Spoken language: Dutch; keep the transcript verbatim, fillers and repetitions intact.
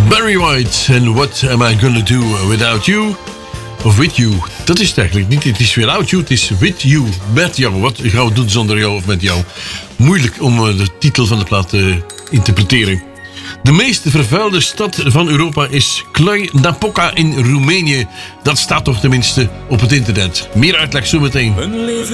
Barry White en What Am I Gonna Do Without You? Of With You. Dat is het eigenlijk niet. Het is without you, het is with you. Met jou. Wat gaan we doen zonder jou of met jou? Moeilijk om de titel van de plaat te interpreteren. De meest vervuilde stad van Europa is Cluj-Napoca in Roemenië. Dat staat toch tenminste op het internet. Meer uitleg zometeen.